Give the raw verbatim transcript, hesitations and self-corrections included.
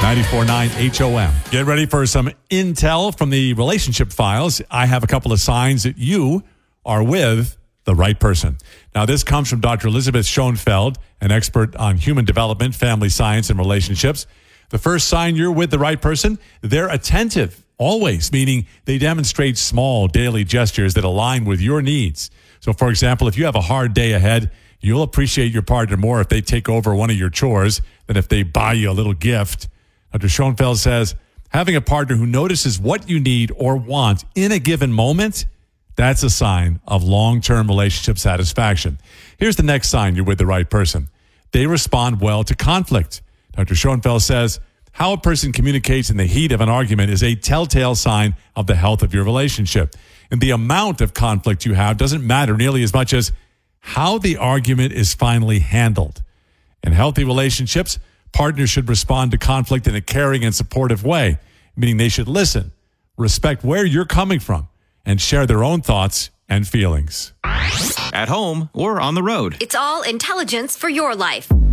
ninety-four point nine H O M. Get ready for some intel from the relationship files. I have a couple of signs that you are with the right person. Now, this comes from Doctor Elizabeth Schoenfeld, an expert on human development, family science, and relationships. The first sign you're with the right person, they're attentive, always, meaning they demonstrate small daily gestures that align with your needs. So, for example, if you have a hard day ahead, you'll appreciate your partner more if they take over one of your chores than if they buy you a little gift. Doctor Schoenfeld says, having a partner who notices what you need or want in a given moment, that's a sign of long-term relationship satisfaction. Here's the next sign you're with the right person. They respond well to conflict. Doctor Schoenfeld says, how a person communicates in the heat of an argument is a telltale sign of the health of your relationship. And the amount of conflict you have doesn't matter nearly as much as how the argument is finally handled. In healthy relationships, partners should respond to conflict in a caring and supportive way, meaning they should listen, respect where you're coming from, and share their own thoughts and feelings. At home or on the road. It's all intelligence for your life.